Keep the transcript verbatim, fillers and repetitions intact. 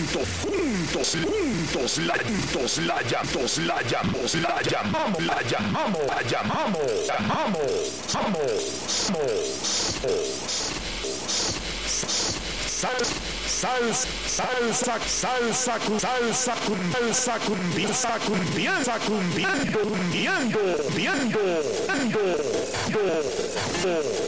juntos, juntos, juntos, la, juntos, la llamamos, la llamamos, la llamamos, la llamamos, la llamamos, llamamos, llamamos, salsa, salsa, salsa, salsa, salsa, salsa, cumbienza, cumbienza, cumbiendo, cumbiendo, viendo, viendo, viendo.